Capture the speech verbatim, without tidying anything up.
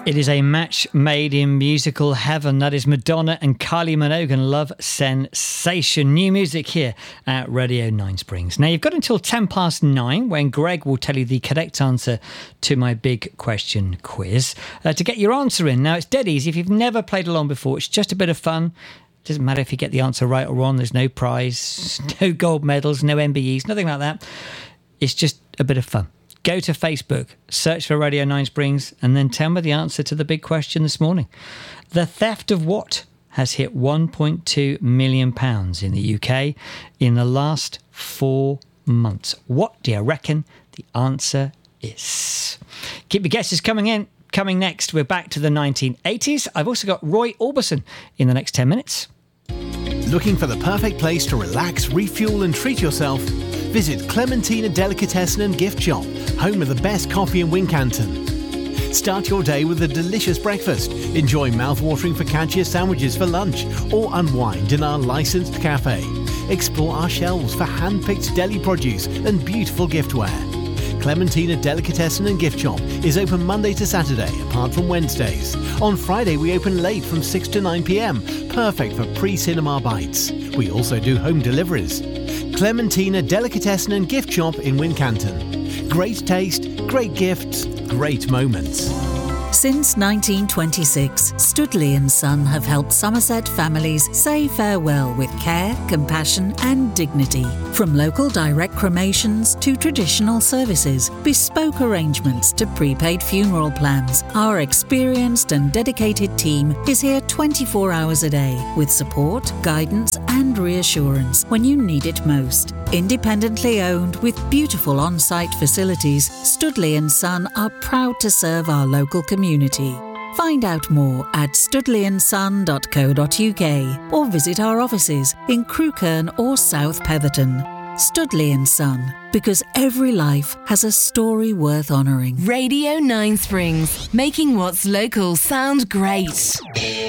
It is a match made in musical heaven. That is Madonna and Kylie Minogue and Love Sensation. New music here at Radio Nine Springs. Now, you've got until ten past nine when Greg will tell you the correct answer to my big question quiz uh, to get your answer in. Now, it's dead easy. If you've never played along before, it's just a bit of fun. Doesn't matter if you get the answer right or wrong. There's no prize, no gold medals, no M B Es, nothing like that. It's just a bit of fun. Go to Facebook, search for Radio Nine Springs, and then tell me the answer to the big question this morning. The theft of what has hit one point two million pounds in the U K in the last four months? What do you reckon the answer is? Keep your guesses coming in. Coming next, we're back to the nineteen eighties. I've also got Roy Orbison in the next ten minutes. Looking for the perfect place to relax, refuel and treat yourself? Visit Clementina Delicatessen and Gift Shop, home of the best coffee in Wincanton. Start your day with a delicious breakfast, enjoy mouth-watering focaccia sandwiches for lunch, or unwind in our licensed cafe. Explore our shelves for hand-picked deli produce and beautiful giftware. Clementina Delicatessen and Gift Shop is open Monday to Saturday, apart from Wednesdays. On Friday, we open late from six to nine p.m, perfect for pre-cinema bites. We also do home deliveries. Clementina Delicatessen and Gift Shop in Wincanton. Great taste, great gifts, great moments. Since nineteen twenty-six, Studley and Son have helped Somerset families say farewell with care, compassion and dignity. From local direct cremations to traditional services, bespoke arrangements to prepaid funeral plans, our experienced and dedicated team is here twenty-four hours a day with support, guidance and reassurance when you need it most. Independently owned with beautiful on-site facilities, Studley and Son are proud to serve our local community. Find out more at studley and son dot co dot uk or visit our offices in Crewkerne or South Petherton. Studley and Son, because every life has a story worth honouring. Radio Nine Springs, making what's local sound great.